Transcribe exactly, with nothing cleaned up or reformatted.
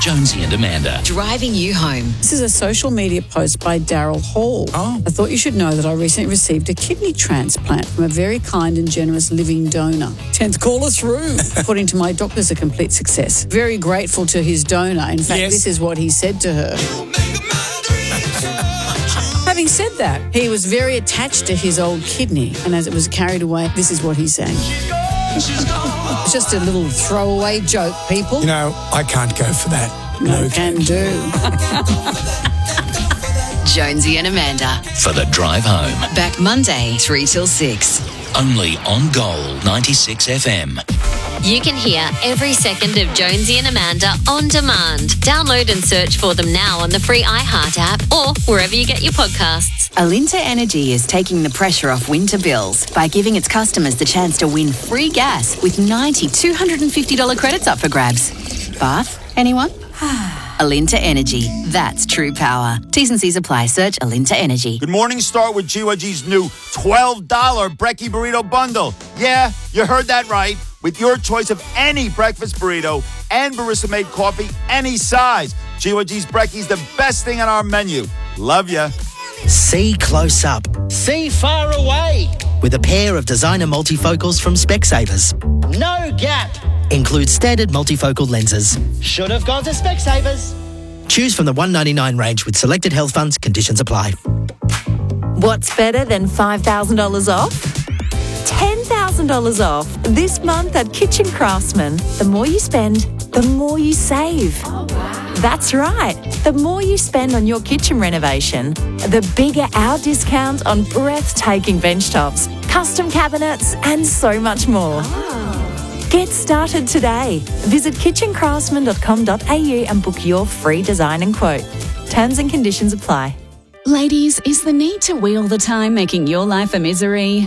Jonesy and Amanda. Driving you home. This is a social media post by Daryl Hall. Oh. I thought you should know that I recently received a kidney transplant from a very kind and generous living donor. tenth caller through. According to my doctors, a complete success. Very grateful to his donor. In fact, Yes. this is what he said to her. Having said that, he was very attached to his old kidney, and as it was carried away, this is what he sang. It's just a little throwaway joke, people. You know, I can't go for that. No can do. Jonesy and Amanda. For the drive home. Back Monday, three till six. Only on Gold ninety-six F M. You can hear every second of Jonesy and Amanda on demand. Download and search for them now on the free iHeart app or wherever you get your podcasts. Alinta Energy is taking the pressure off winter bills by giving its customers the chance to win free gas with ninety two hundred fifty dollars credits up for grabs. Bath? Anyone? Alinta Energy. That's true power. T's and C's apply. Search Alinta Energy. Good morning. Start with G Y G's new twelve dollars Brekkie Burrito Bundle. Yeah, you heard that right. With your choice of any breakfast burrito and barista-made coffee, any size. G Y G's Brekkie's the best thing on our menu. Love ya. See close up. See far away. With a pair of designer multifocals from Specsavers. No gap. Includes standard multifocal lenses. Should have gone to Specsavers. Choose from the one ninety-nine range with selected health funds. Conditions apply. What's better than five thousand dollars off? ten thousand dollars off this month at Kitchen Craftsman. The more you spend, the more you save. Oh, wow. That's right. The more you spend on your kitchen renovation, the bigger our discount on breathtaking bench tops, custom cabinets, and so much more. Oh. Get started today. Visit kitchen craftsman dot com dot a u and book your free design and quote. Terms and conditions apply. Ladies, is the need to wheel the time making your life a misery?